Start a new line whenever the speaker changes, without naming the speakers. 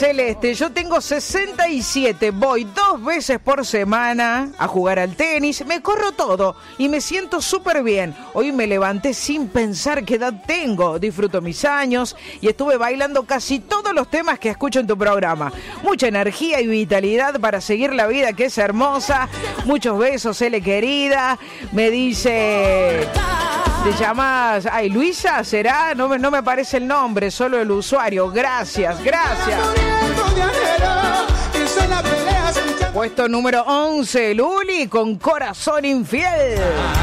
Celeste, yo tengo 67, voy 2 veces por semana a jugar al tenis, me corro todo y me siento súper bien. Hoy me levanté sin pensar qué edad tengo, disfruto mis años y estuve bailando casi todos los temas que escucho en tu programa. Mucha energía y vitalidad para seguir la vida que es hermosa. Muchos besos, Ele querida. Me dice... ¿Te llamas? Ay, Luisa, ¿será? No me aparece el nombre, solo el usuario. Gracias. Puesto número 11, Luli con Corazón Infiel.